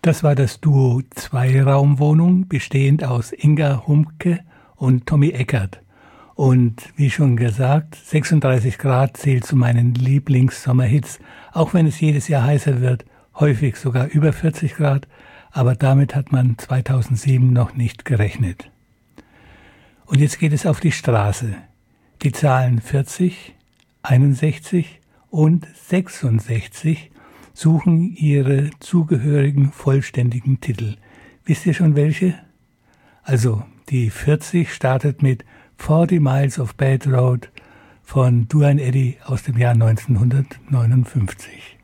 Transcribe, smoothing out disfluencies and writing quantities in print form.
Das war das Duo Zweiraumwohnung, bestehend aus Inga Humke und Tommy Eckert. Und wie schon gesagt, 36 Grad zählt zu meinen Lieblings-Sommerhits, auch wenn es jedes Jahr heißer wird, häufig sogar über 40 Grad, aber damit hat man 2007 noch nicht gerechnet. Und jetzt geht es auf die Straße. Die Zahlen 40, 61 und 66 suchen ihre zugehörigen vollständigen Titel. Wisst ihr schon welche? Also, die 40 startet mit 40 Miles of Bad Road von Duane Eddy aus dem Jahr 1959.